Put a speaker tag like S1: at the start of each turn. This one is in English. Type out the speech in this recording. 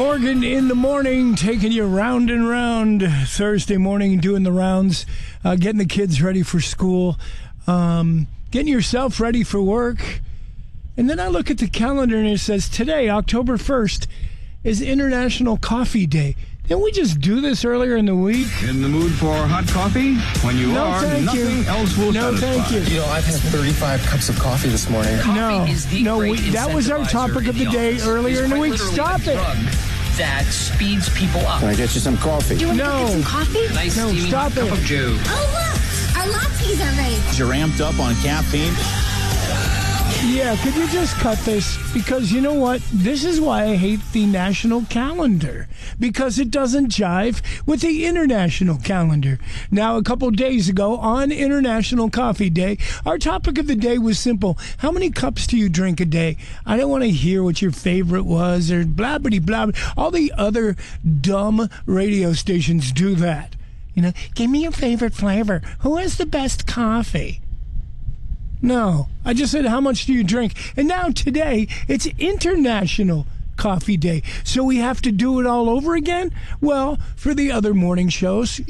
S1: Morgan in the morning, taking you round and round Thursday morning, doing the rounds, getting the kids ready for school, getting yourself ready for work. And then I look at the calendar and it says today, October 1st, is International Coffee Day. Didn't we just do this earlier in the week?
S2: In the mood for hot coffee? When you nothing else will satisfy.
S1: Thank you.
S3: You know, I've had 35 cups of coffee this morning.
S1: That was our topic of the day earlier in the week. Stop it.
S4: That speeds people up.
S3: Can I get you some coffee?
S5: Do you want to get some coffee?
S4: Nice steaming cup of Joe.
S5: Oh, look! Our lattes are ready.
S3: You're amped up on caffeine?
S1: Yeah, could you just cut this? Because you know what? This is why I hate the national calendar. Because it doesn't jive with the international calendar. Now, a couple days ago, on International Coffee Day, our topic of the day was simple. How many cups do you drink a day? I don't want to hear what your favorite was or blah, blah, blah. All the other dumb radio stations do that. You know, give me your favorite flavor. Who has the best coffee? No, I just said, how much do you drink? And now today, it's International Coffee Day. So we have to do it all over again? Well, for the other morning shows,